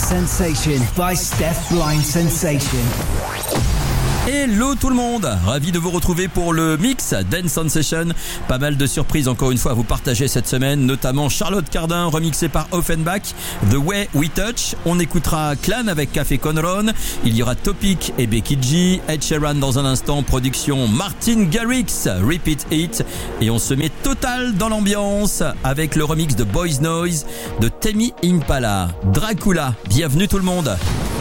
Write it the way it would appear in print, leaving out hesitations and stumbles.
Sensation by Steph Blind Sensation. Hello tout le monde, ravi de vous retrouver pour le mix Dance Sensation. Pas mal de surprises encore une fois à vous partager cette semaine, notamment Charlotte Cardin remixée par Offenbach, The Way We Touch. On écoutera Clan avec Café Conron, il y aura Topic et Becky G, Ed Sheeran dans un instant, production Martin Garrix, Repeat It, et on se met total dans l'ambiance avec le remix de Boys Noise de Temi Impala. Dracula, bienvenue tout le monde.